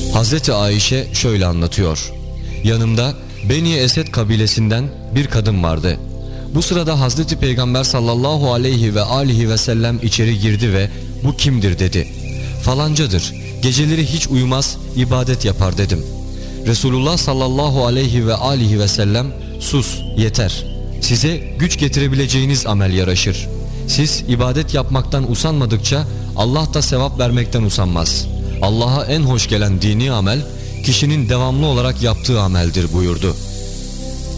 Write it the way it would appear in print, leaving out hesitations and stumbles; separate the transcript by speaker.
Speaker 1: Hazreti Ayşe şöyle anlatıyor. Yanımda Beni Esed kabilesinden bir kadın vardı. Bu sırada Hazreti Peygamber sallallahu aleyhi ve alihi ve sellem içeri girdi ve bu kimdir dedi. Falancadır, geceleri hiç uyumaz, ibadet yapar dedim. Resulullah sallallahu aleyhi ve alihi ve sellem sus yeter, size güç getirebileceğiniz amel yaraşır. Siz ibadet yapmaktan usanmadıkça Allah da sevap vermekten usanmaz. Allah'a en hoş gelen dini amel kişinin devamlı olarak yaptığı ameldir buyurdu.